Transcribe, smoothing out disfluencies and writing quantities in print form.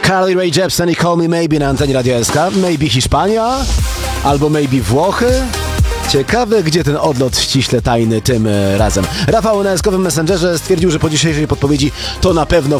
Carly Rae Jepsen i Call Me Maybe na antenie Radio SK. Maybe Hiszpania, albo maybe Włochy. Ciekawe, gdzie ten odlot ściśle tajny tym razem. Rafał na eskowym Messengerze stwierdził, że po dzisiejszej podpowiedzi to na pewno